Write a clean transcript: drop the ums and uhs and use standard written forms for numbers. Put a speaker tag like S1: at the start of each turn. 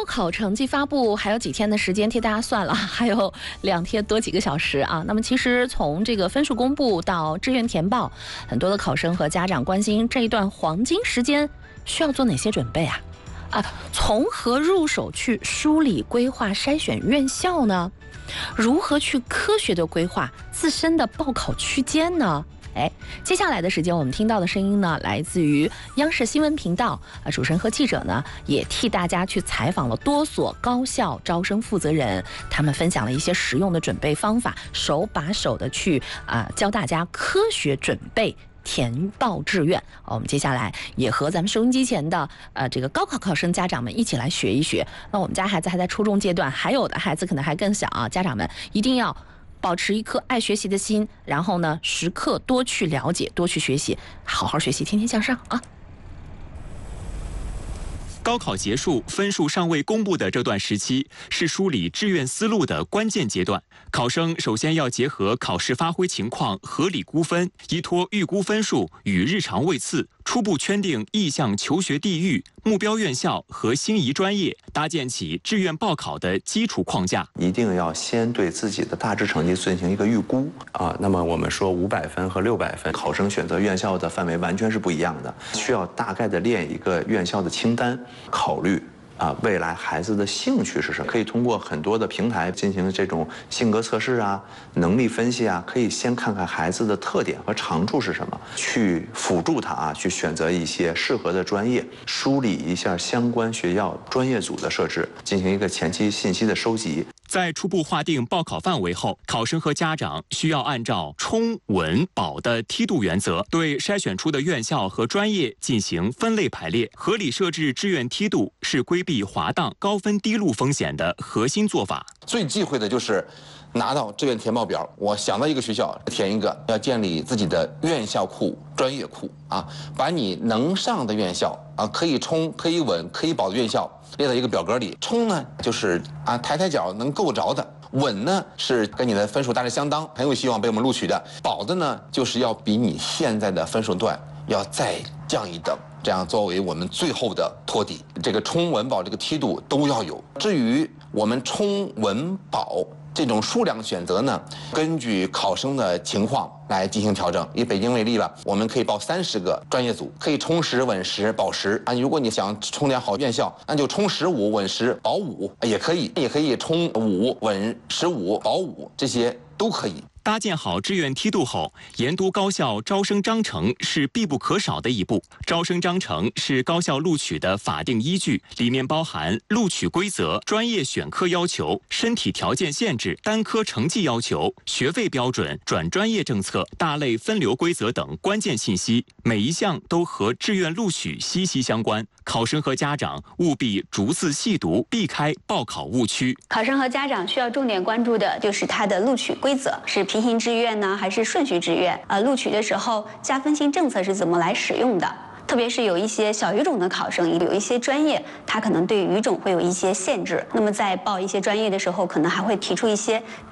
S1: 高考成绩发布还有几天的时间，替大家算了，还有2天多几个小时啊。那么其实从这个分数公布到志愿填报，很多的考生和家长关心这一段黄金时间需要做哪些准备啊？从何入手去梳理、规划、筛选院校呢？如何去科学的规划自身的报考区间呢？接下来的时间我们听到的声音呢，来自于央视新闻频道主持人和记者呢，也替大家去采访了多所高校招生负责人，他们分享了一些实用的准备方法，手把手的去教大家科学准备填报志愿。我们接下来也和咱们收音机前的这个高考考生家长们一起来学一学。那我们家孩子还在初中阶段，还有的孩子可能还更小啊，家长们一定要保持一颗爱学习的心，然后呢，时刻多去了解，多去学习，好好学习，天天向上啊！
S2: 高考结束，分数尚未公布的这段时期，是梳理志愿思路的关键阶段。考生首先要结合考试发挥情况，合理估分，依托预估分数与日常位次，初步圈定意向求学地域、目标院校和心仪专业，搭建起志愿报考的基础框架。
S3: 一定要先对自己的大致成绩进行一个预估那么我们说500分和600分，考生选择院校的范围完全是不一样的，需要大概的列一个院校的清单，考虑未来孩子的兴趣是什么？可以通过很多的平台进行这种性格测试能力分析可以先看看孩子的特点和长处是什么，去辅助他去选择一些适合的专业，梳理一下相关学校专业组的设置，进行一个前期信息的收集。
S2: 在初步划定报考范围后，考生和家长需要按照冲、稳、保的梯度原则，对筛选出的院校和专业进行分类排列，合理设置志愿梯度，是规避滑档、高分低录风险的核心做法。
S4: 最忌讳的就是拿到志愿填报表，我想到一个学校填一个，要建立自己的院校库、专业库把你能上的院校可以冲、可以稳、可以保的院校列到一个表格里。冲呢就是抬抬脚能够着的，稳呢是跟你的分数大致相当，很有希望被我们录取的，保的呢就是要比你现在的分数段要再降一等，这样作为我们最后的托底。这个冲、稳、保这个梯度都要有。至于我们冲、稳、保这种数量选择呢，根据考生的情况来进行调整。以北京为例吧，我们可以报30个专业组，可以冲10、稳10、保10如果你想冲点好院校，那就冲15、稳10、保5也可以，也可以冲5、稳15、保5，这些都可以。
S2: 搭建好志愿梯度后，研读高校招生章程是必不可少的一步。招生章程是高校录取的法定依据，里面包含录取规则、专业选科要求、身体条件限制、单科成绩要求、学费标准、转专业政策、大类分流规则等关键信息，每一项都和志愿录取息息相关。考生和家长务必逐字细读，避开报考误区。
S5: 考生和家长需要重点关注的就是它的录取规则，是平行志愿呢，还是顺序志愿？录取的时候加分性政策是怎么来使用的？特别是有一些小语种的考生，有一些专业它可能对语种会有一些限制，那么在报一些专业的时候，可能还会提出一些